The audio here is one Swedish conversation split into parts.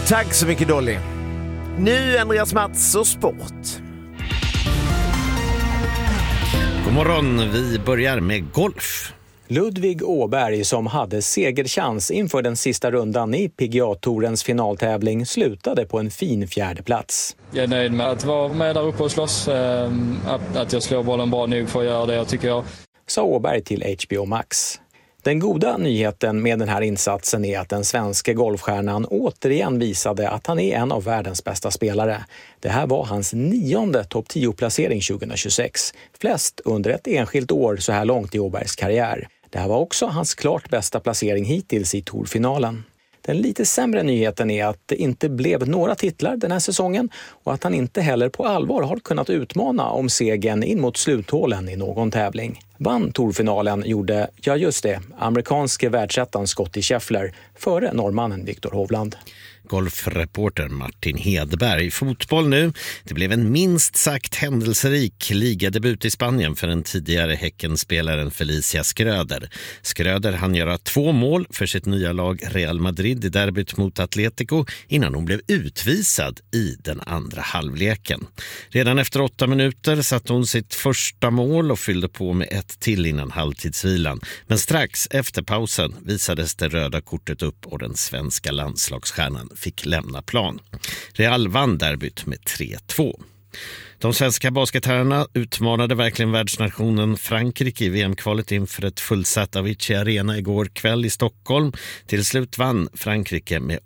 Tack så mycket, Dolly. Nu Andreas Mats och sport. God morgon, vi börjar med golf. Ludvig Åberg, som hade segerchans inför den sista rundan i PGA-tourens finaltävling, slutade på en fin fjärdeplats. Jag är nöjd med att vara med där uppe och slåss, att jag slår bollen bra nog för att göra det jag tycker jag. Sa Åberg till HBO Max. Den goda nyheten med den här insatsen är att den svenska golfstjärnan återigen visade att han är en av världens bästa spelare. Det här var hans 9:e topp 10-placering 2026, flest under ett enskilt år så här långt i Åbergs karriär. Det här var också hans klart bästa placering hittills i tourfinalen. Den lite sämre nyheten är att det inte blev några titlar den här säsongen och att han inte heller på allvar har kunnat utmana om segern in mot sluthålen i någon tävling. Vann tourfinalen gjorde, ja just det, amerikanske världsettan Scottie Scheffler före norrmannen Viktor Hovland. Golfreporter Martin Hedberg. Fotboll nu. Det blev en minst sagt händelserik ligadebut i Spanien för den tidigare Häckenspelaren Felicia Schröder. Schröder hann göra 2 mål för sitt nya lag Real Madrid i derbyt mot Atletico innan hon blev utvisad i den andra halvleken. Redan efter 8 minuter satte hon sitt första mål och fyllde på med 1 till innan halvtidsvilan. Men strax efter pausen visades det röda kortet upp och den svenska landslagsstjärnan fick lämna plan. Real vann derbyt med 3-2. De svenska basketherrarna utmanade verkligen världsnationen Frankrike i VM-kvalet inför ett fullsatt Avicii Arena igår kväll i Stockholm. Till slut vann Frankrike med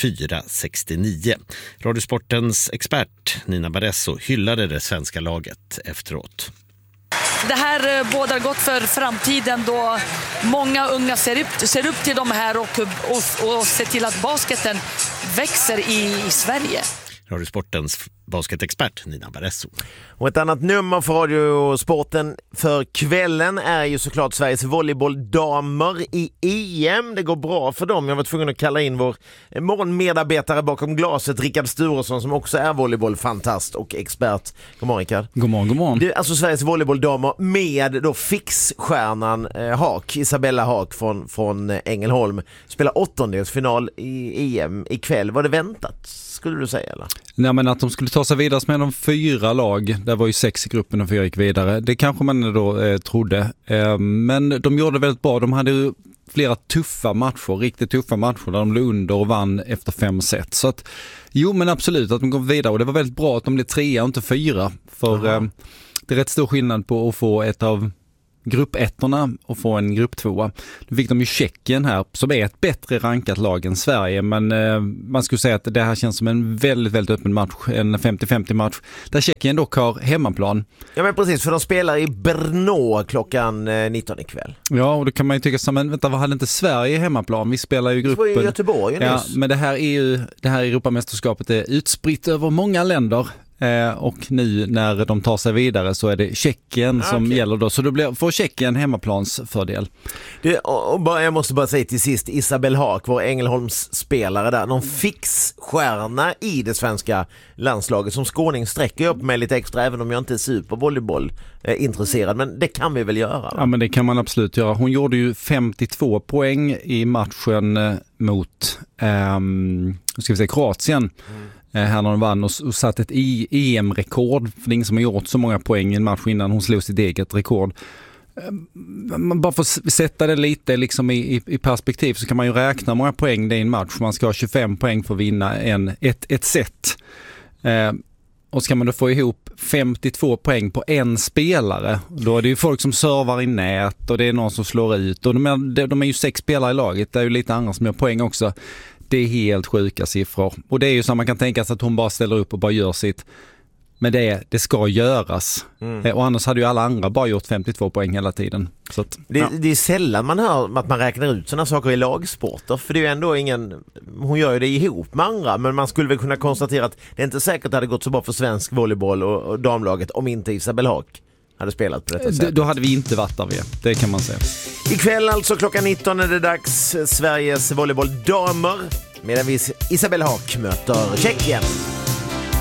84-69. Radiosportens expert Nina Barresso hyllade det svenska laget efteråt. Det här bådar gott för framtiden då många unga ser upp till de här och ser till att basketen växer i Sverige. Radiosportens basketexpert Nina Barresso. Och ett annat nummer för Radiosporten för kvällen är ju såklart Sveriges volleybolldamer i EM. Det går bra för dem. Jag var tvungen att kalla in vår morgonmedarbetare bakom glaset, Rickard Sturesson, som också är volleybollfantast och expert. God morgon, Rickard. God morgon, god morgon. Det är alltså Sveriges volleybolldamer med då fixstjärnan Haak, Isabella Haak från Ängelholm. Spelar åttondelsfinal i EM ikväll. Var det väntat, skulle du säga, eller? Nej, men att de skulle ta sig vidare med de 4 lag, där var ju 6 i gruppen och 4 gick vidare, det kanske man då trodde. Men de gjorde väldigt bra. De hade ju flera tuffa matcher, riktigt tuffa matcher där de låg under och vann efter 5 set. Så att, jo men absolut att de går vidare, och det var väldigt bra att de blev 3 och inte 4. För det är rätt stor skillnad på att få ett av gruppettorna och få en grupp 2. Nu fick de ju Tjeckien här, som är ett bättre rankat lag än Sverige, men man skulle säga att det här känns som en väldigt, väldigt öppen match, en 50-50 match, där Tjeckien dock har hemmaplan. Ja men precis, för de spelar i Brno klockan 19 ikväll. Ja, och då kan man ju tycka så, men vänta, vad hade inte Sverige hemmaplan? Vi spelar ju gruppen. Det var i Göteborg ja, men det här Europamästerskapet är utspritt över många länder. Och nu när de tar sig vidare så är det Tjeckien som gäller då. Så då får Tjeckien hemmaplans fördel. Jag måste bara säga till sist, Isabella Haak, vår Ängelholms spelare där, någon fixstjärna i det svenska landslaget. Som skåning sträcker jag upp mig lite extra, även om jag inte är supervolleyboll intresserad, men det kan vi väl göra, va? Ja, men det kan man absolut göra. Hon gjorde ju 52 poäng i matchen mot Kroatien. Här när hon vann och satt ett EM-rekord. För det är ingen som har gjort så många poäng i en match innan hon slog sitt eget rekord. Man bara får sätta det lite liksom i perspektiv, så kan man ju räkna många poäng det är i en match. Man ska ha 25 poäng för att vinna ett set. Och ska man då få ihop 52 poäng på en spelare, då är det ju folk som servar i nät och det är någon som slår ut. Och de är ju 6 spelare i laget, det är ju lite andra som gör poäng också. Det är helt sjuka siffror. Och det är ju så man kan tänka sig att hon bara ställer upp och bara gör sitt. Men det ska göras. Och annars hade ju alla andra bara gjort 52 poäng hela tiden. Så att, det är sällan man hör att man räknar ut sådana saker i lagsporter. För det är ju ändå hon gör ju det ihop med andra. Men man skulle väl kunna konstatera att det är inte säkert att det hade gått så bra för svensk volleyboll och damlaget om inte Isabella Haak hade spelat på detta sätt. Då hade vi inte varit där vi är. Det kan man säga. Ikväll alltså klockan 19 är det dags Sveriges volleybolldamer, medan vi Isabella Haak möter Tjeckien.